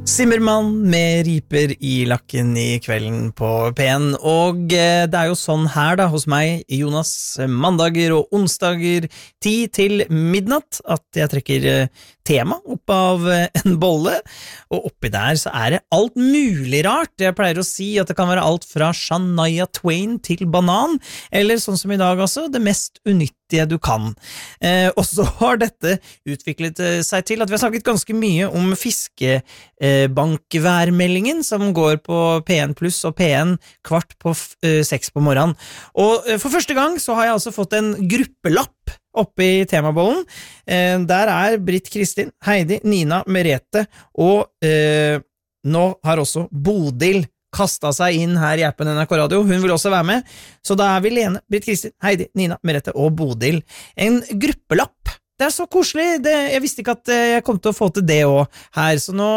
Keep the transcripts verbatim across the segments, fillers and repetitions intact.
Simmermann med riper i lakken i kvelden på P en, og eh, det er jo sånn her da hos meg, Jonas, mandager og onsdager, ti til midnatt, at jeg trekker eh, tema opp av eh, en bolle, og oppi der så er det alt mulig rart. Jeg pleier å si at det kan være alt fra Shania Twain til banan, eller sånn som i dag også, det mest unyttige du kan. Eh, og så har dette utviklet eh, seg til at vi har snakket ganske mye om fiske eh, bankværmeldingen som går på P en pluss og P en kvart på uh, seks på morgenen. Og uh, for første gang så har jeg altså fått en gruppelapp oppe i temabollen. Uh, der er Britt Kristin, Heidi, Nina, Merete og uh, nå har også Bodil kastet seg inn her i appen N R K Radio. Hun vil også være med. Så da er vi Lene, Britt Kristin, Heidi, Nina, Merete og Bodil. En gruppelapp. Det er så koselig, det, jeg visste ikke at jeg kom til å få til det også her, så nå,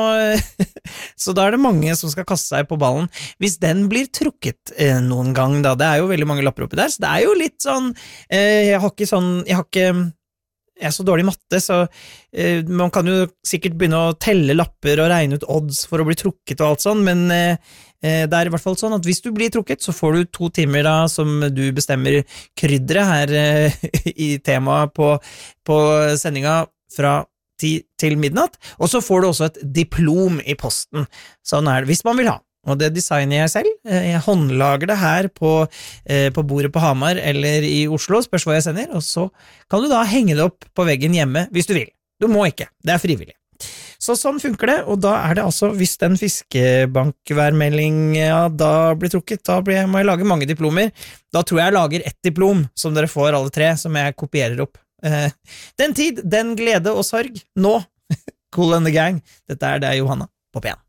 så da er det mange som skal kaste seg på ballen. Hvis den blir trukket eh, noen gang da, det er jo veldig mange lapper oppi der, så det er jo litt sånn, eh, jeg har ikke sånn, jeg har ikke, jeg er så dårlig i matte, så eh, man kan jo sikkert begynne å telle lapper og regne ut odds for å bli trukket og alt sånn, men eh, det er i hvert fall sånn at hvis du blir trukket, så får du to timer da som du bestemmer krydderet her eh, i temaet på, på sendinga fra ti til midnatt, og så får du også et diplom i posten. Sånn er det, hvis man vil ha. Og det designer jeg selv. Jeg håndlager det her på, eh, på bordet på Hamar eller i Oslo, spørs hva jeg sender, og så kan du da henge det opp på veggen hjemme hvis du vil. Du må ikke, det er frivillig. Så sånn funker det, og da er det altså, hvis den fiskebankværmeldinga da blir trukket, da blir, må jeg lage mange diplomer. Da tror jeg jeg lager ett diplom, som dere får alle tre, som jeg kopierer opp. Eh, den tid, den glede og sorg, nå, Cool and the Gang. Dette er det, Johanna, på P en.